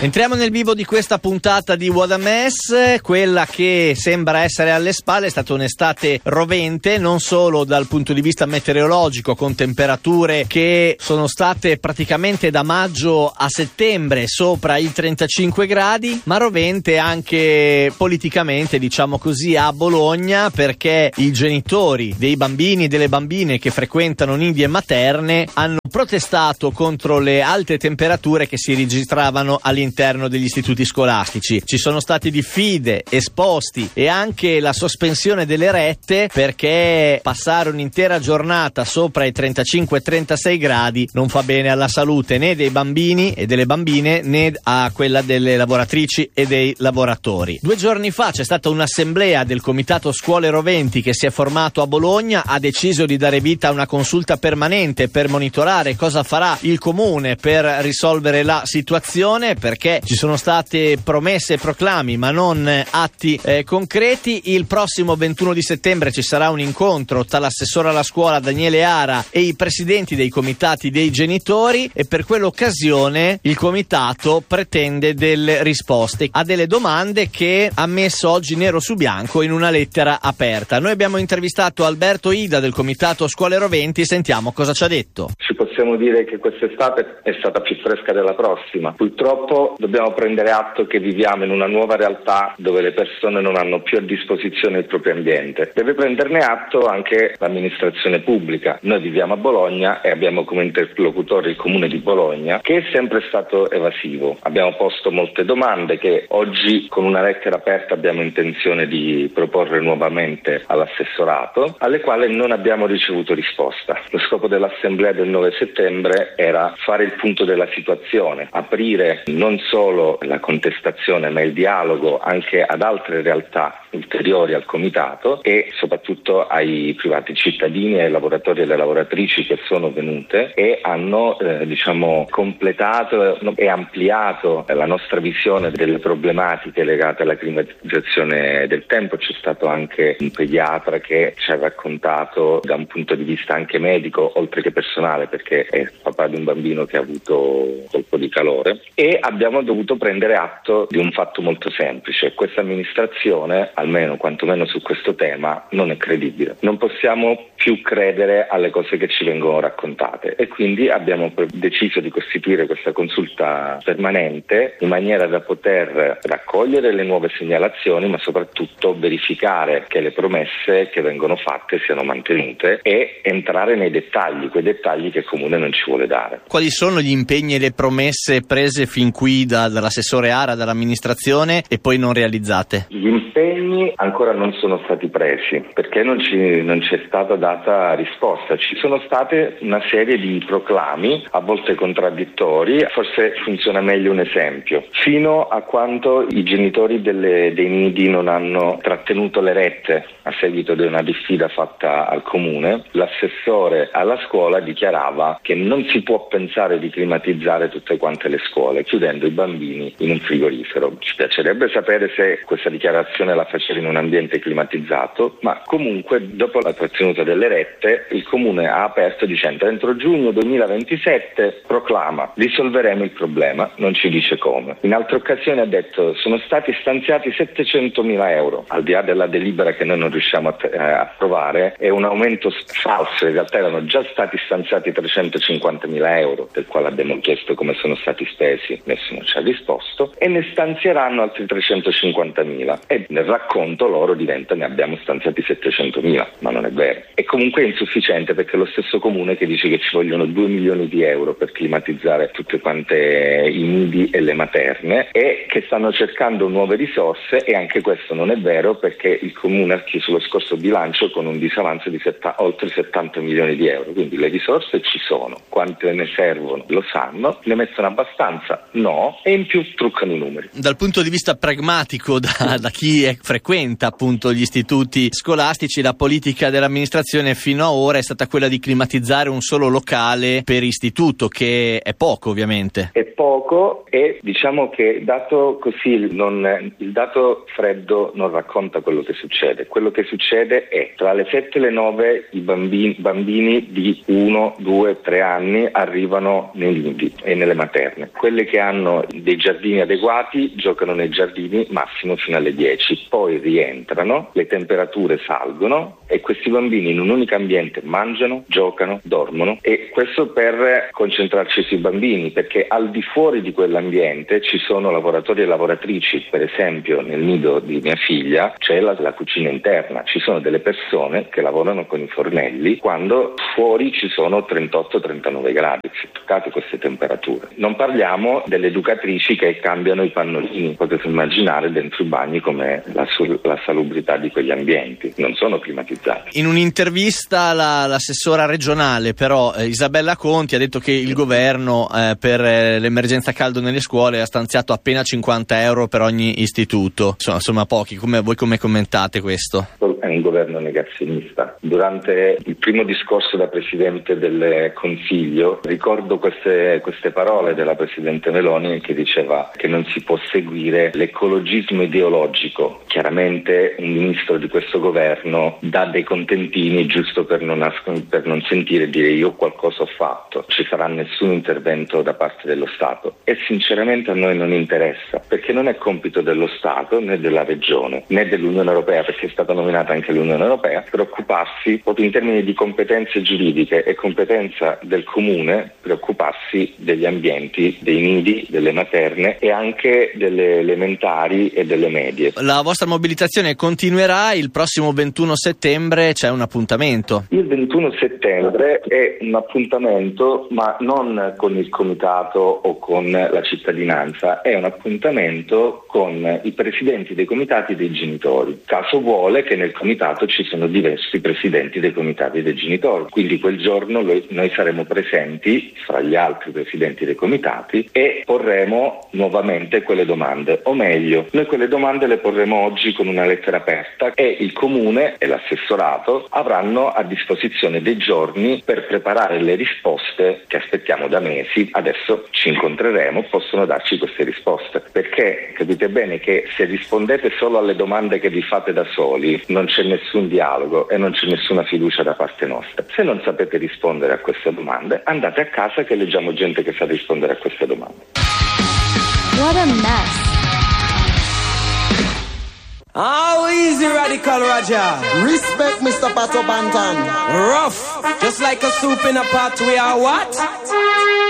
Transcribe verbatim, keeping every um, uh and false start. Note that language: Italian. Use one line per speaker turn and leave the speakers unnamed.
Entriamo nel vivo di questa puntata di What a Mess. Quella che sembra essere alle spalle è stata un'estate rovente, non solo dal punto di vista meteorologico, con temperature che sono state praticamente da maggio a settembre sopra i trentacinque gradi, ma rovente anche politicamente, diciamo così, a Bologna, perché i genitori dei bambini e delle bambine che frequentano nidi e materne hanno protestato contro le alte temperature che si registravano all'interno degli istituti scolastici. Ci sono stati diffide, esposti e anche la sospensione delle rette, perché passare un'intera giornata sopra i trentacinque trentasei gradi non fa bene alla salute né dei bambini e delle bambine né a quella delle lavoratrici e dei lavoratori. Due giorni fa c'è stata un'assemblea del Comitato Scuole Roventi che si è formato a Bologna, ha deciso di dare vita a una consulta permanente per monitorare cosa farà il comune per risolvere la situazione, perché ci sono state promesse e proclami ma non atti eh, concreti. Il prossimo ventuno di settembre ci sarà un incontro tra l'assessore alla scuola Daniele Ara e i presidenti dei comitati dei genitori, e per quell'occasione il comitato pretende delle risposte a delle domande che ha messo oggi nero su bianco in una lettera aperta. Noi abbiamo intervistato Alberto Ida del Comitato Scuole Roventi, sentiamo cosa ci ha detto.
Ci possiamo dire che quest'estate è stata più fresca della prossima. Purtroppo dobbiamo prendere atto che viviamo in una nuova realtà dove le persone non hanno più a disposizione il proprio ambiente. Deve prenderne atto anche l'amministrazione pubblica. Noi viviamo a Bologna e abbiamo come interlocutore il Comune di Bologna, che è sempre stato evasivo. Abbiamo posto molte domande che oggi con una lettera aperta abbiamo intenzione di proporre nuovamente all'assessorato, alle quali non abbiamo ricevuto risposta. Lo scopo dell'assemblea del nove settembre era fare il punto della situazione, aprire non solo la contestazione ma il dialogo anche ad altre realtà ulteriori al comitato e soprattutto ai privati cittadini, ai lavoratori e alle lavoratrici che sono venute e hanno eh, diciamo completato e ampliato la nostra visione delle problematiche legate alla climatizzazione del tempo. C'è stato anche un pediatra che ci ha raccontato da un punto di vista anche medico, oltre che personale, perché è papà di un bambino che ha avuto colpo di calore, e abbiamo dovuto prendere atto di un fatto molto semplice: questa amministrazione, almeno quantomeno su questo tema, non è credibile. Non possiamo più credere alle cose che ci vengono raccontate e quindi abbiamo deciso di costituire questa consulta permanente in maniera da poter raccogliere le nuove segnalazioni, ma soprattutto verificare che le promesse che vengono fatte siano mantenute e entrare nei dettagli, quei dettagli che il Comune non ci vuole dare.
Quali sono gli impegni e le promesse prese fin qui da, dall'assessore Ara, dall'amministrazione, e poi non realizzate?
Gli impegni ancora non sono stati presi perché non, ci, non c'è stata data risposta. Ci sono state una serie di proclami, a volte contraddittori. Forse funziona meglio un esempio: fino a quando i genitori delle, dei nidi non hanno trattenuto le rette a seguito di una diffida fatta al Comune, l'assessore alla scuola dichiarava che non si può pensare di climatizzare tutte quante le scuole chiudendo i bambini in un frigorifero. Ci piacerebbe sapere se questa dichiarazione la faceva in un ambiente climatizzato, ma comunque dopo la trattenuta delle rette il Comune ha aperto dicendo: entro giugno duemilaventisette proclama risolveremo il problema, non ci dice come. In altre occasioni ha detto: sono stati stanziati settecentomila euro, al di là della delibera che noi non riusciamo a t- a approvare. È un aumento falso, in realtà erano già stati stanziati trecentocinquantamila euro, del quale abbiamo chiesto come sono stati spesi, nessuno ci ha risposto, e ne stanzieranno altri trecentocinquantamila, e nel racconto loro diventa: ne abbiamo stanziati settecentomila, ma non è vero. E comunque è insufficiente, perché è lo stesso Comune che dice che ci vogliono due milioni di euro per climatizzare tutte quante i nidi e le materne, e che stanno cercando nuove risorse, e anche questo non è vero, perché il Comune ha chiuso lo scorso bilancio con un disavanzo di setta, oltre settanta milioni di euro. Quindi le risorse ci sono, quante ne servono lo sanno, ne mettono abbastanza? No, e in più truccano i numeri.
Dal punto di vista pragmatico, da, da chi è frequenta appunto gli istituti scolastici. La politica dell'amministrazione fino a ora è stata quella di climatizzare un solo locale per istituto, che è poco ovviamente.
È poco e diciamo che dato così non, il dato freddo non racconta quello che succede. Quello che succede è tra le sette e le nove i bambini, bambini di uno, due, tre anni arrivano nei nidi e nelle materne. Quelle che hanno dei giardini adeguati giocano nei giardini massimo fino alle dieci, poi rientrano, le temperature salgono e questi bambini in un unico ambiente mangiano, giocano, dormono, e questo per concentrarci sui bambini, perché al di fuori di quell'ambiente ci sono lavoratori e lavoratrici. Per esempio nel nido di mia figlia c'è la, la cucina interna, ci sono delle persone che lavorano con i fornelli quando fuori ci sono trentotto trentanove gradi, se toccate queste temperature. Non parliamo delle educatrici che cambiano i pannolini, potete immaginare dentro i bagni come la, la salubrità di quegli ambienti, non sono climatizzati.
In un'intervista la, l'assessora regionale però eh, Isabella Conti ha detto che il governo eh, per eh, l'emergenza caldo nelle scuole ha stanziato appena cinquanta euro per ogni istituto, insomma, insomma pochi. Come, voi come commentate questo?
È un governo negazionista. Durante il primo discorso da Presidente del Consiglio ricordo queste, queste parole della Presidente Meloni, che diceva che non si può seguire l'ecologismo ideologico. Chiaramente un ministro di questo governo dà dei contentini giusto per non, ascol- per non sentire dire io qualcosa ho fatto, ci sarà nessun intervento da parte dello Stato, e sinceramente a noi non interessa, perché non è compito dello Stato né della Regione né dell'Unione Europea, perché è stata nominata anche l'Unione Europea, preoccuparsi proprio in termini di competenze giuridiche e competenza del comune, preoccuparsi degli ambienti, dei nidi, delle materne e anche delle elementari e delle medie.
La vostra mobilitazione continuerà. Il prossimo ventuno settembre c'è un appuntamento.
Il ventuno settembre è un appuntamento, ma non con il comitato o con la cittadinanza, è un appuntamento con i presidenti dei comitati dei genitori. Caso vuole che nel comitato ci sono diversi presidenti dei comitati dei genitori, quindi quel giorno noi saremo presenti fra gli altri presidenti dei comitati e porremo nuovamente quelle domande, o meglio, noi quelle domande le porremo oggi con una lettera aperta e il comune e l'assessorato avranno a disposizione dei giorni per preparare le risposte che aspettiamo da mesi. Adesso ci incontreremo, possono darci queste risposte, perché capite bene che se rispondete solo alle domande che vi fate da soli non c'è nessun dialogo e non c'è nessuna fiducia da parte nostra. Se non sapete rispondere a queste domande, andate a casa che leggiamo gente che sa rispondere a queste domande.
What a mess.
Oh, easy, Radical Raja.
Respect, Mister Pato Bantan.
Rough, just like a soup in a pot. We are what?